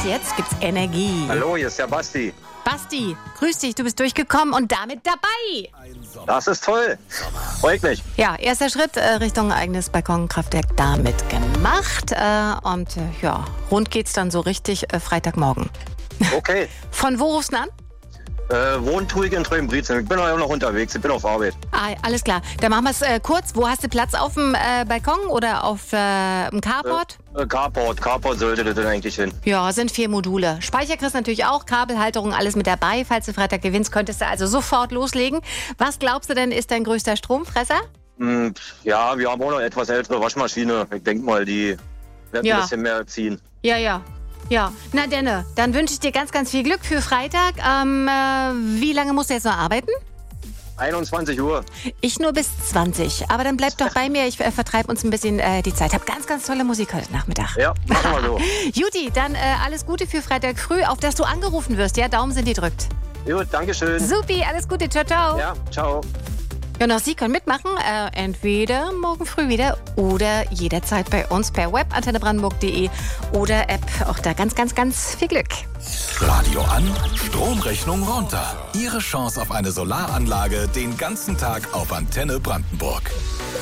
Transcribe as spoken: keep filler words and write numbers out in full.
jetzt gibt's Energie. Hallo, hier ist der Basti. Basti, grüß dich, du bist durchgekommen und damit dabei. Das ist toll. Freut mich. Ja, erster Schritt äh, Richtung eigenes Balkonkraftwerk damit gemacht. Äh, und äh, ja, rund geht's dann so richtig äh, Freitagmorgen. Okay. Von wo rufst du an? Äh, wohnt tue ich in Treuenbrietzen. Ich bin auch noch unterwegs. Ich bin auf Arbeit. Ah, alles klar. Dann machen wir es äh, kurz. Wo hast du Platz? Auf dem äh, Balkon oder auf äh, dem Carport? Äh, Carport. Carport sollte das dann eigentlich hin. Ja, sind vier Module. Speicher kriegst du natürlich auch, Kabelhalterung, alles mit dabei. Falls du Freitag gewinnst, könntest du also sofort loslegen. Was glaubst du denn, ist dein größter Stromfresser? Hm, ja, wir haben auch noch eine etwas ältere Waschmaschine. Ich denke mal, die wird Ja. ein bisschen mehr ziehen. Ja, ja. Ja, na Denne, dann wünsche ich dir ganz, ganz viel Glück für Freitag. Ähm, äh, wie lange musst du jetzt noch arbeiten? einundzwanzig Uhr. Ich nur bis zwanzig. Aber dann bleib doch bei mir. Ich äh, vertreibe uns ein bisschen äh, die Zeit. Hab ganz, ganz tolle Musik heute Nachmittag. Ja, machen wir so. Juti, dann äh, alles Gute für Freitag früh, auf dass du angerufen wirst. Ja, Daumen sind die drückt. Gut, Dankeschön. Supi, alles Gute. Ciao, ciao. Ja, ciao. Ja, und auch Sie können mitmachen, äh, entweder morgen früh wieder oder jederzeit bei uns per Web, antenne brandenburg punkt de oder App. Auch da ganz, ganz, ganz viel Glück. Radio an, Stromrechnung runter. Ihre Chance auf eine Solaranlage den ganzen Tag auf Antenne Brandenburg.